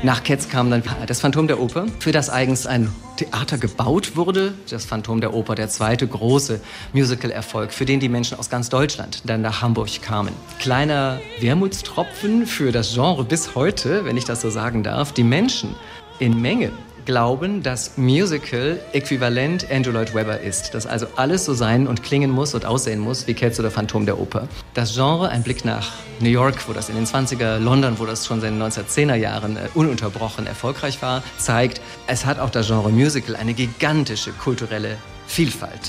Nach Cats kam dann das Phantom der Oper, für das eigens ein Theater gebaut wurde. Das Phantom der Oper, der zweite große Musical-Erfolg, für den die Menschen aus ganz Deutschland dann nach Hamburg kamen. Kleiner Wermutstropfen für das Genre bis heute, wenn ich das so sagen darf. Die Menschen in Menge glauben, dass Musical äquivalent Andrew Lloyd Webber ist. Dass also alles so sein und klingen muss und aussehen muss wie Cats oder Phantom der Oper. Das Genre, ein Blick nach New York, wo das in den 20er, London, wo das schon seit den 1910er Jahren ununterbrochen erfolgreich war, zeigt, es hat auch das Genre Musical eine gigantische kulturelle Vielfalt.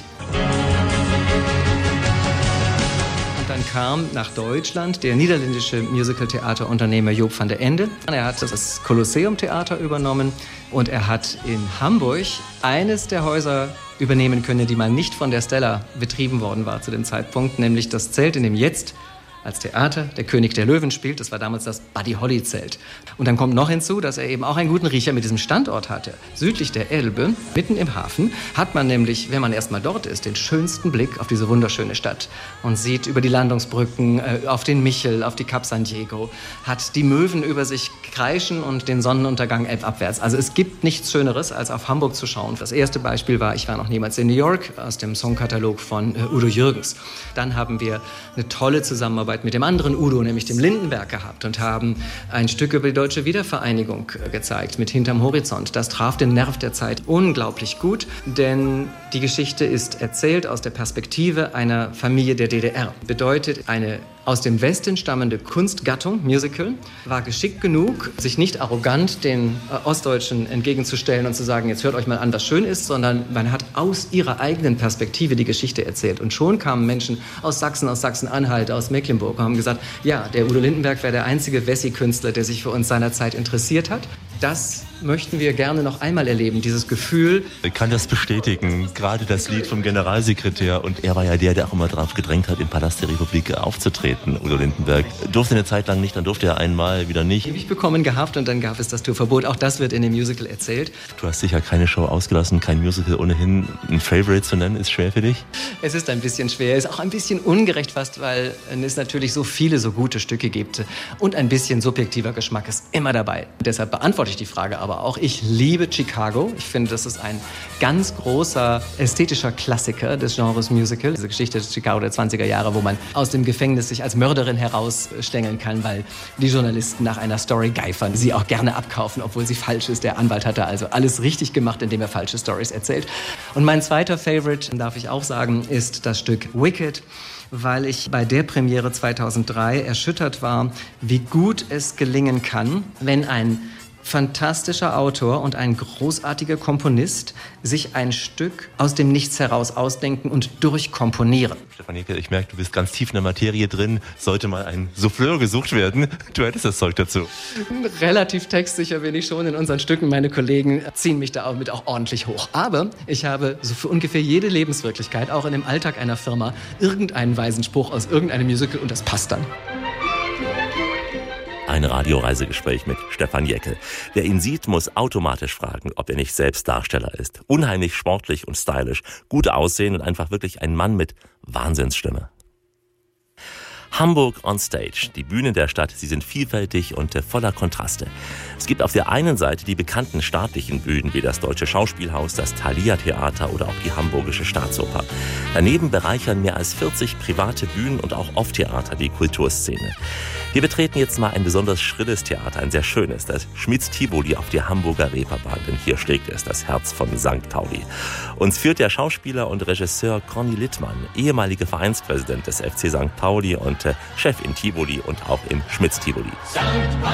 Dann kam nach Deutschland der niederländische Musical-Theaterunternehmer Joop van der Ende. Er hat das Kolosseum-Theater übernommen und er hat in Hamburg eines der Häuser übernehmen können, die mal nicht von der Stella betrieben worden war zu dem Zeitpunkt, nämlich das Zelt, in dem jetzt als Theater der König der Löwen spielt. Das war damals das Buddy Holly Zelt. Und dann kommt noch hinzu, dass er eben auch einen guten Riecher mit diesem Standort hatte. Südlich der Elbe, mitten im Hafen, hat man nämlich, wenn man erstmal dort ist, den schönsten Blick auf diese wunderschöne Stadt und sieht über die Landungsbrücken, auf den Michel, auf die Cap San Diego, hat die Möwen über sich kreischen und den Sonnenuntergang abwärts. Also es gibt nichts Schöneres, als auf Hamburg zu schauen. Das erste Beispiel war, ich war noch niemals in New York, aus dem Songkatalog von Udo Jürgens. Dann haben wir eine tolle Zusammenarbeit mit dem anderen Udo, nämlich dem Lindenberg, gehabt und haben ein Stück über die deutsche Wiedervereinigung gezeigt mit Hinterm Horizont. Das traf den Nerv der Zeit unglaublich gut, denn die Geschichte ist erzählt aus der Perspektive einer Familie der DDR. Bedeutet, eine aus dem Westen stammende Kunstgattung, Musical, war geschickt genug, sich nicht arrogant den Ostdeutschen entgegenzustellen und zu sagen, jetzt hört euch mal an, was schön ist, sondern man hat aus ihrer eigenen Perspektive die Geschichte erzählt. Und schon kamen Menschen aus Sachsen-Anhalt, aus Mecklenburg und haben gesagt, ja, der Udo Lindenberg wäre der einzige Wessi-Künstler, der sich für uns seinerzeit interessiert hat. Das möchten wir gerne noch einmal erleben, dieses Gefühl. Ich kann das bestätigen, gerade das Lied vom Generalsekretär. Und er war ja der auch immer drauf gedrängt hat, im Palast der Republik aufzutreten, Udo Lindenberg. Durfte eine Zeit lang nicht, dann durfte er einmal, wieder nicht. Ewig bekommen gehabt und dann gab es das Tourverbot. Auch das wird in dem Musical erzählt. Du hast sicher keine Show ausgelassen, kein Musical ohnehin. Ein Favorite zu nennen, ist schwer für dich? Es ist ein bisschen schwer, ist auch ein bisschen ungerecht fast, weil es natürlich so viele so gute Stücke gibt. Und ein bisschen subjektiver Geschmack ist immer dabei. Deshalb beantworte ich die Frage aber auch. Ich liebe Chicago. Ich finde, das ist ein ganz großer ästhetischer Klassiker des Genres Musical. Diese Geschichte des Chicago der 20er Jahre, wo man aus dem Gefängnis sich als Mörderin herausstängeln kann, weil die Journalisten nach einer Story geifern, sie auch gerne abkaufen, obwohl sie falsch ist. Der Anwalt hatte also alles richtig gemacht, indem er falsche Stories erzählt. Und mein zweiter Favorite, darf ich auch sagen, ist das Stück Wicked, weil ich bei der Premiere 2003 erschüttert war, wie gut es gelingen kann, wenn ein fantastischer Autor und ein großartiger Komponist sich ein Stück aus dem Nichts heraus ausdenken und durchkomponieren. Stefan Jeckel, ich merke, du bist ganz tief in der Materie drin. Sollte mal ein Souffleur gesucht werden, du hättest das Zeug dazu. Relativ textsicher bin ich schon in unseren Stücken. Meine Kollegen ziehen mich da auch ordentlich hoch. Aber ich habe so für ungefähr jede Lebenswirklichkeit, auch in dem Alltag einer Firma, irgendeinen weisen Spruch aus irgendeinem Musical und das passt dann. Ein Radioreisegespräch mit Stefan Jeckel. Wer ihn sieht, muss automatisch fragen, ob er nicht selbst Darsteller ist. Unheimlich sportlich und stylisch, gut aussehen und einfach wirklich ein Mann mit Wahnsinnsstimme. Hamburg on Stage, die Bühnen der Stadt, sie sind vielfältig und voller Kontraste. Es gibt auf der einen Seite die bekannten staatlichen Bühnen wie das Deutsche Schauspielhaus, das Thalia-Theater oder auch die Hamburgische Staatsoper. Daneben bereichern mehr als 40 private Bühnen und auch Off-Theater die Kulturszene. Wir betreten jetzt mal ein besonders schrilles Theater, ein sehr schönes, das Schmitz-Tivoli auf der Hamburger Reeperbahn, denn hier schlägt es das Herz von St. Pauli. Uns führt der Schauspieler und Regisseur Conny Littmann, ehemaliger Vereinspräsident des FC St. Pauli und Chef in Tivoli und auch im Schmitz-Tivoli.